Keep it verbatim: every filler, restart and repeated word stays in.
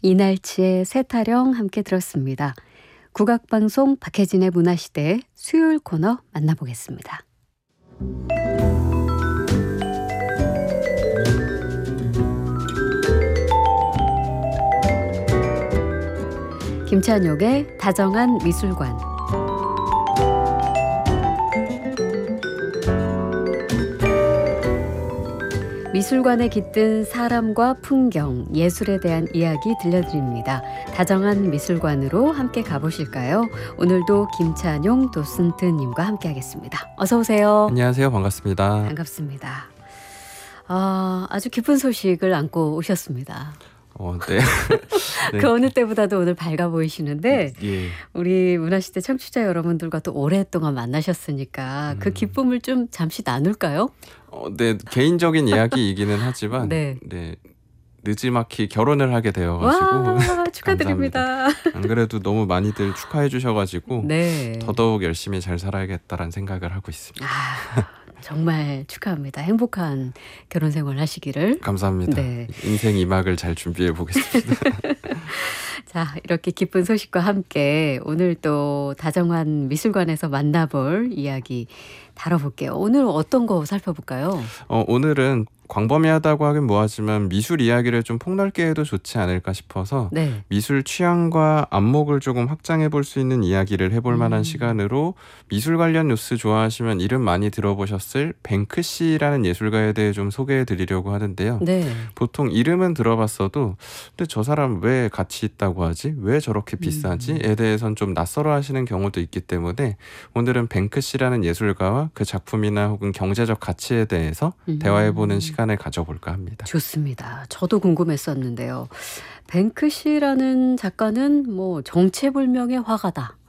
이날치의 새타령 함께 들었습니다. 국악방송 박혜진의 문화시대 수요일 코너 만나보겠습니다. 김찬욕의 다정한 미술관. 미술관에 깃든 사람과 풍경, 예술에 대한 이야기 들려드립니다. 다정한 미술관으로 함께 가보실까요? 오늘도 김찬용 도슨트님과 함께 하겠습니다. 어서 오세요. 안녕하세요. 반갑습니다. 반갑습니다. 아, 아주 기쁜 소식을 안고 오셨습니다. 어, 네. 네. 그 어느 때보다도 오늘 밝아 보이시는데 예. 우리 문화시대 청취자 여러분들과 또 오랫동안 만나셨으니까 음. 그 기쁨을 좀 잠시 나눌까요? 어, 네. 개인적인 이야기이기는 하지만 네. 네. 늦지막히 결혼을 하게 되어가지고 와, 축하드립니다. 안 그래도 너무 많이들 축하해 주셔가지고 네. 더더욱 열심히 잘 살아야겠다라는 생각을 하고 있습니다. 아, 정말 축하합니다. 행복한 결혼 생활 하시기를. 감사합니다. 네. 인생 이 막을 잘 준비해 보겠습니다. 자, 이렇게 기쁜 소식과 함께 오늘 또 다정한 미술관에서 만나볼 이야기 다뤄볼게요. 오늘 어떤 거 살펴볼까요? 어, 오늘은 광범위하다고 하긴 뭐하지만 미술 이야기를 좀 폭넓게 해도 좋지 않을까 싶어서 네. 미술 취향과 안목을 조금 확장해 볼 수 있는 이야기를 해볼 음. 만한 시간으로 미술 관련 뉴스 좋아하시면 이름 많이 들어보셨을 뱅크시라는 예술가에 대해 좀 소개해 드리려고 하는데요. 네. 보통 이름은 들어봤어도 근데 저 사람 왜 가치 있다고 하지? 왜 저렇게 비싸지? 에 대해선 좀 낯설어 하시는 경우도 있기 때문에 오늘은 뱅크시라는 예술가와 그 작품이나 혹은 경제적 가치에 대해서 음. 대화해보는 시간 을 가져볼까 합니다. 좋습니다. 저도 궁금했었는데요. 뱅크시라는 작가는 뭐 정체불명의 화가다.